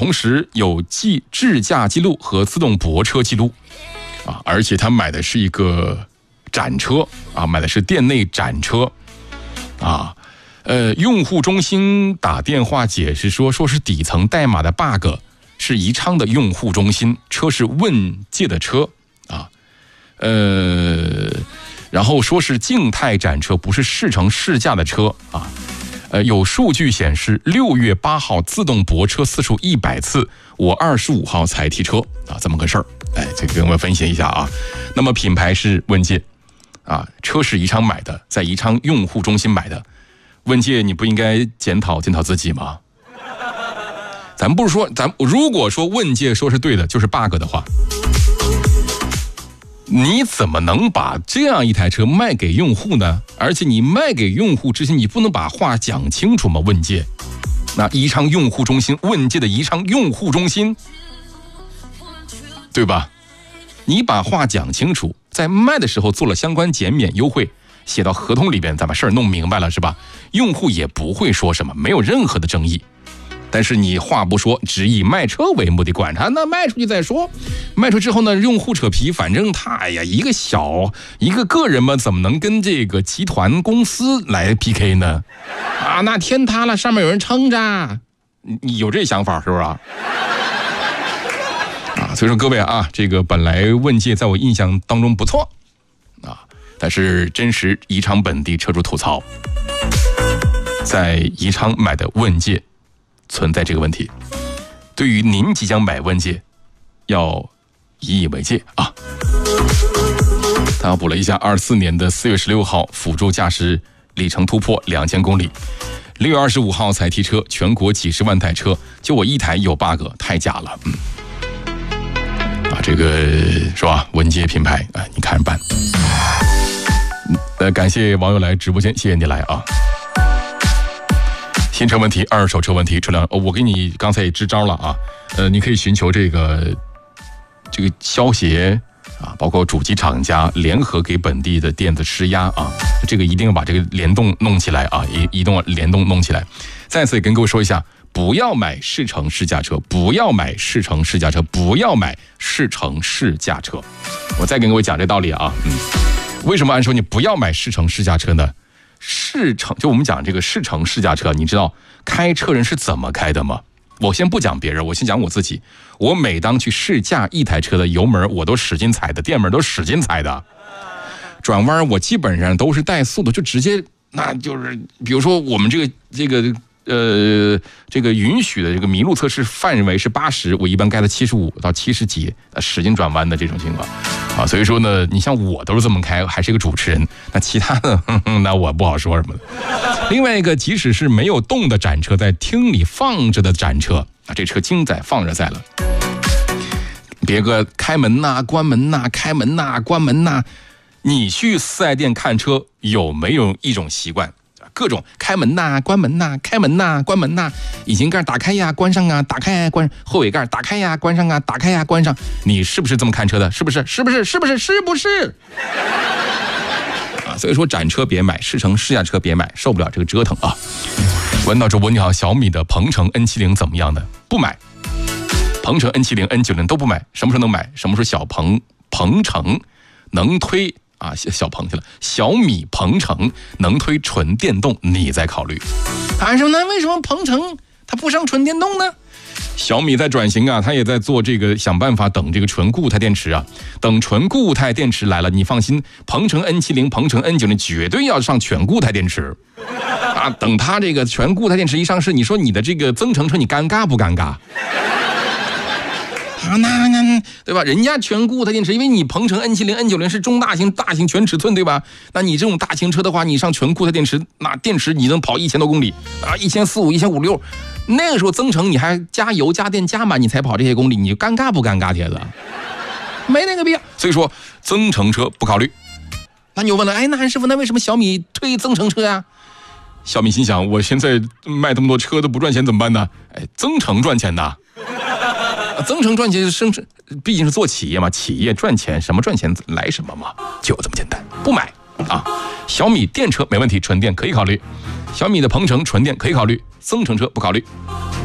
同时有智驾记录和自动泊车记录啊，而且他买的是一个展车啊，买的是店内展车啊。用户中心打电话解释说是底层代码的 bug， 是宜昌的用户中心，车是问界的车啊，然后说是静态展车，不是试乘试驾的车啊。有数据显示6月8号自动泊车次数100次，我25号才提车啊，这么个事儿。这个跟我们分析一下啊。那么品牌是问界啊，车是宜昌买的，在宜昌用户中心买的。问界，你不应该检讨自己吗？咱不是说，如果说问界说是对的，就是 bug 的话，你怎么能把这样一台车卖给用户呢？而且你卖给用户之前，你不能把话讲清楚吗？问界，那宜昌用户中心，问界的宜昌用户中心，对吧？你把话讲清楚，在卖的时候做了相关减免优惠，写到合同里边，咱把事儿弄明白了，是吧？用户也不会说什么，没有任何的争议。但是你话不说，只以卖车为目的，管他呢，卖出去再说。卖出之后呢，用户扯皮，反正他一个个人嘛，怎么能跟这个集团公司来 PK 呢？啊，那天塌了，上面有人撑着，你有这想法是不是啊？所以说各位啊，这个本来问界在我印象当中不错啊，但是真实宜昌本地车主吐槽，在宜昌买的问界存在这个问题，对于您即将买问界，要引以为戒啊。他补了一下，24年的4月16号辅助驾驶里程突破2000公里，6月25号才提车，全国几十万台车，就我一台有 bug， 太假了。这个是吧？问界品牌啊，你看着办。感谢网友来直播间，谢谢你来啊。新车问题、二手车问题、车辆，我给你刚才也支招了啊。你可以寻求这个消协啊，包括主机厂家联合给本地的店子施压啊，这个一定要把这个联动弄起来啊，移动联动弄起来。再次也跟各位说一下，不要买试乘试驾车，不要买试乘试驾车，不要买试乘试驾车。我再跟各位讲这道理啊，为什么按说你不要买试乘试驾车呢？试乘就我们讲这个试乘试驾车，你知道开车人是怎么开的吗？我先不讲别人，我先讲我自己。我每当去试驾一台车的油门，我都使劲踩的，电门都使劲踩的。转弯我基本上都是带速的，就直接，那就是比如说我们这个允许的这个麋鹿测试范围是80，我一般开到75到70几，使劲转弯的这种情况啊。所以说呢，你像我都是这么开，还是一个主持人，那其他的那我不好说什么的。另外一个，即使是没有动的展车，在厅里放着的展车啊，这车经在放着在了，别个开门呐、关门呐、开门呐、关门呐，你去四 S 店看车有没有一种习惯？各种开门呐、关门呐、开门呐、关门呐，引擎盖打开呀、关上啊，打开呀、关上，后尾盖打开呀、关上啊，打开呀、关上，你是不是这么看车的？是不是？是不是？是不是？是不是？啊，所以说展车别买，试乘试驾车别买，受不了这个折腾啊！问到主播你好，小米的鹏程 N70怎么样呢？不买，鹏程 N70、N90都不买，什么时候能买？什么时候小鹏程能推？啊，小鹏去了。小米鹏程能推纯电动，你再考虑。谈什么呢？为什么鹏程它不上纯电动呢？小米在转型啊，它也在做这个，想办法等这个纯固态电池啊。等纯固态电池来了，你放心，鹏程 N70、鹏程 N90绝对要上全固态电池啊。等它这个全固态电池一上市，你说你的这个增程车你尴尬不尴尬？啊，那对吧？人家全固态电池，因为你鹏程 N70、N90是中大型、大型全尺寸，对吧？那你这种大型车的话，你上全固态电池，那电池你能跑1000多公里啊，1450、1556，那个时候增程你还加油、加电、加满，你才跑这些公里，你尴尬不尴尬？铁子，没那个必要。所以说增程车不考虑。那你又问了，哎，那韩师傅，那为什么小米推增程车呀？小米心想，我现在卖这么多车都不赚钱怎么办呢？哎，增程赚钱的。增程赚钱是毕竟是做企业嘛，企业赚钱，什么赚钱来什么嘛，就这么简单。不买啊！小米电车没问题，纯电可以考虑；小米的鹏程纯电可以考虑，增程车不考虑。